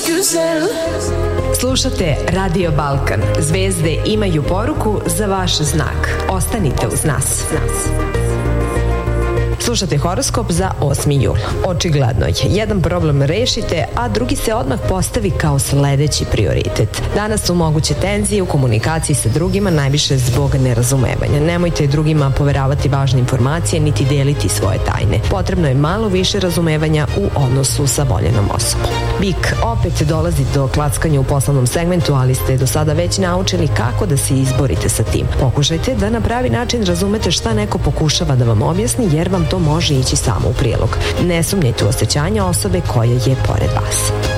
güzel. Slušate Radio Balkan. Zvezde imaju poruku za vaš znak. Ostanite uz nas. Slušate horoskop za 8. jul. Očigledno je, jedan problem rešite, a drugi se odmah postavi kao sledeći prioritet. Danas su moguće tenzije u komunikaciji sa drugima, najviše zbog nerazumevanja. Nemojte drugima poveravati važne informacije, niti deliti svoje tajne. Potrebno je malo više razumevanja u odnosu sa voljenom osobom. Bik, opet dolazi do klackanja u poslovnom segmentu, ali ste do sada već naučili kako da se izborite sa tim. Pokušajte da na pravi način razumete šta neko pokušava da vam objasni, jer vam to može ići samo u prilog. Ne sumnjajte u osjećanja osobe koja je pored vas.